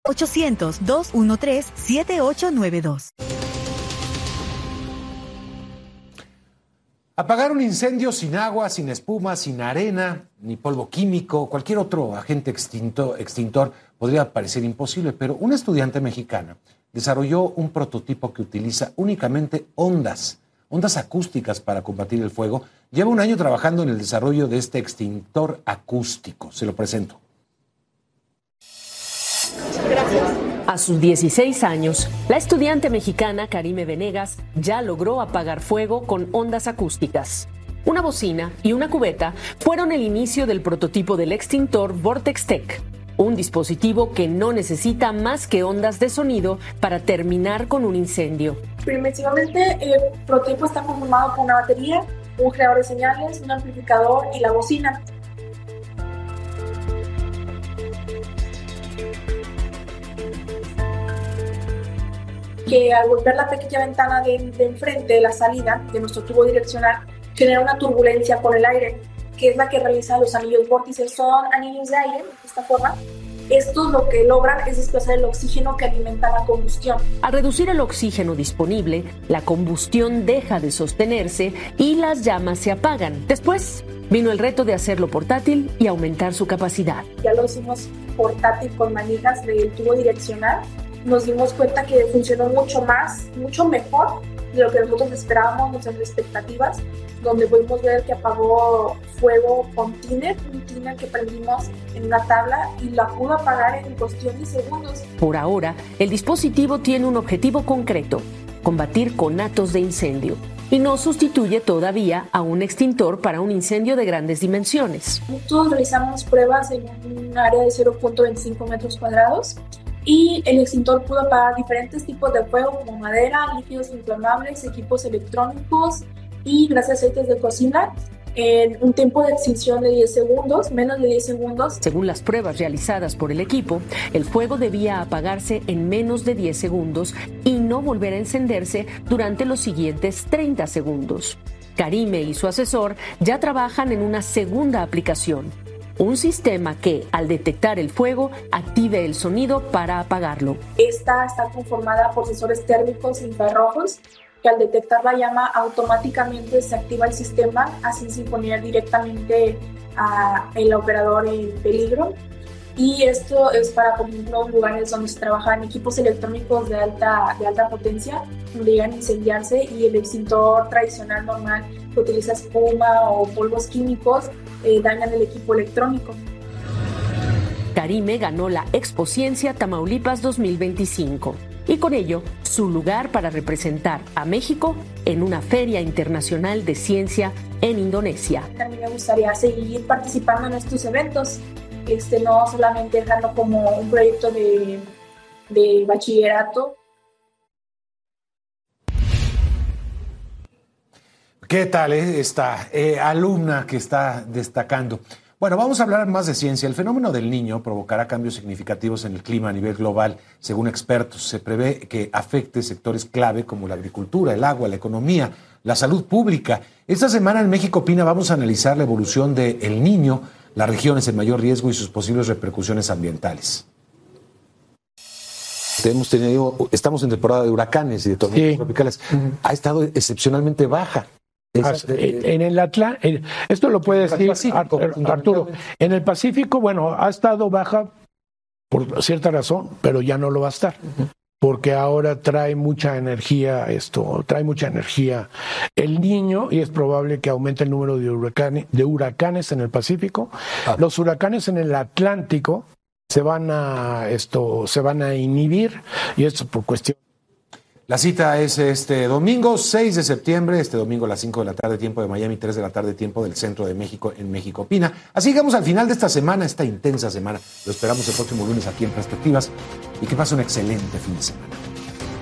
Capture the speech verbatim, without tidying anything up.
ochocientos, dos uno tres, siete ocho nueve dos. Apagar un incendio sin agua, sin espuma, sin arena, ni polvo químico, cualquier otro agente extintor, extintor podría parecer imposible, pero una estudiante mexicana desarrolló un prototipo que utiliza únicamente ondas, ondas acústicas para combatir el fuego. Lleva un año trabajando en el desarrollo de este extintor acústico. Se lo presento. Gracias. A sus dieciséis años, la estudiante mexicana Karime Venegas ya logró apagar fuego con ondas acústicas. Una bocina y una cubeta fueron el inicio del prototipo del extintor Vortex Tech, un dispositivo que no necesita más que ondas de sonido para terminar con un incendio. Principalmente el prototipo está conformado por una batería, un generador de señales, un amplificador y la bocina. Que al golpear la pequeña ventana de, de enfrente de la salida de nuestro tubo direccional genera una turbulencia con el aire, que es la que realiza los anillos vórtices. Son anillos de aire de esta forma. Estos lo que logran es desplazar el oxígeno que alimenta la combustión. Al reducir el oxígeno disponible, la combustión deja de sostenerse y las llamas se apagan. Después vino el reto de hacerlo portátil y aumentar su capacidad. Ya lo hicimos portátil con manijas del tubo direccional. Nos dimos cuenta que funcionó mucho más, mucho mejor de lo que nosotros esperábamos, nuestras expectativas, donde pudimos ver que apagó fuego con tiner, un tiner que prendimos en una tabla y la pudo apagar en cuestión de segundos. Por ahora, el dispositivo tiene un objetivo concreto: combatir conatos de incendio, y no sustituye todavía a un extintor para un incendio de grandes dimensiones. Nosotros realizamos pruebas en un área de cero punto veinticinco metros cuadrados. Y el extintor pudo apagar diferentes tipos de fuego como madera, líquidos inflamables, equipos electrónicos y grasas y aceites de cocina en un tiempo de extinción de diez segundos, menos de diez segundos. Según las pruebas realizadas por el equipo, el fuego debía apagarse en menos de diez segundos y no volver a encenderse durante los siguientes treinta segundos. Karime y su asesor ya trabajan en una segunda aplicación: un sistema que, al detectar el fuego, active el sonido para apagarlo. Esta está conformada por sensores térmicos infrarrojos que al detectar la llama automáticamente se activa el sistema, así sin poner directamente al operador en peligro. Y esto es para, por ejemplo, lugares donde se trabajan equipos electrónicos de alta, de alta potencia, donde llegan a incendiarse y el extintor tradicional normal que utiliza espuma o polvos químicos eh, dañan el equipo electrónico. Karime ganó la Expociencia Tamaulipas dos mil veinticinco y con ello su lugar para representar a México en una feria internacional de ciencia en Indonesia. A mí me gustaría seguir participando en estos eventos. Este, no solamente dejarlo como un proyecto de, de bachillerato. ¿Qué tal eh, esta eh, alumna que está destacando? Bueno, vamos a hablar más de ciencia. El fenómeno del Niño provocará cambios significativos en el clima a nivel global. Según expertos, se prevé que afecte sectores clave como la agricultura, el agua, la economía, la salud pública. Esta semana en México Opina vamos a analizar la evolución del Niño, las regiones en mayor riesgo y sus posibles repercusiones ambientales. Hemos tenido, estamos en temporada de huracanes y de tormentas sí. tropicales. Uh-huh. Ha estado excepcionalmente baja. Esa, eh, en el Atlántico, esto lo puede decir Pacífico, Arturo. En el Pacífico, bueno, ha estado baja por cierta razón, pero ya no lo va a estar. Uh-huh. Porque ahora trae mucha energía esto, trae mucha energía el Niño y es probable que aumente el número de huracanes, de huracanes en el Pacífico. Ah. Los huracanes en el Atlántico se van a esto, se van a inhibir y esto por cuestión. La cita es este domingo seis de septiembre, este domingo a las cinco de la tarde, tiempo de Miami, tres de la tarde, tiempo del centro de México, en México Opina. Así llegamos al final de esta semana, esta intensa semana. Lo esperamos el próximo lunes aquí en Perspectivas y que pase un excelente fin de semana.